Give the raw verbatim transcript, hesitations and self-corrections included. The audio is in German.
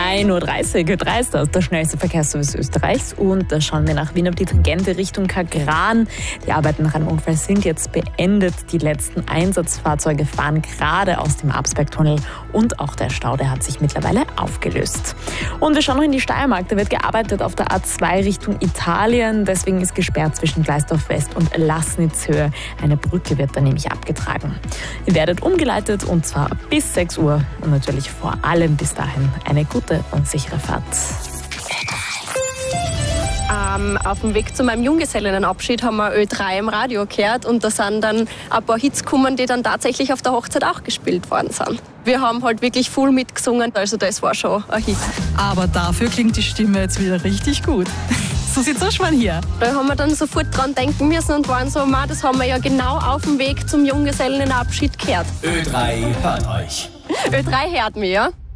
ein Uhr dreißig, Ö drei ist das, der schnellste Verkehrsservice Österreichs. Und da schauen wir nach Wien auf die Tangente Richtung Kagran. Die Arbeiten nach einem Unfall sind jetzt beendet. Die letzten Einsatzfahrzeuge fahren gerade aus dem Absbergtunnel und auch der Stau, der hat sich mittlerweile aufgelöst. Und wir schauen noch in die Steiermark. Da wird gearbeitet auf der A zwei Richtung Italien. Deswegen ist gesperrt zwischen Gleisdorf West und Lassnitzhöhe. Eine Brücke wird da nämlich abgetragen. Ihr werdet umgeleitet und zwar bis sechs Uhr und natürlich vor allem bis dahin eine gute und sichere Fahrt. Ähm, auf dem Weg zu meinem Junggesellinnenabschied haben wir Ö drei im Radio gehört und da sind dann ein paar Hits gekommen, die dann tatsächlich auf der Hochzeit auch gespielt worden sind. Wir haben halt wirklich voll mitgesungen, also das war schon ein Hit. Aber dafür klingt die Stimme jetzt wieder richtig gut. So sieht's auch schon hier. Da haben wir dann sofort dran denken müssen und waren so, Ma, das haben wir ja genau auf dem Weg zum Junggesellinnenabschied gehört. Ö drei hört euch. Ö drei hört mich, ja.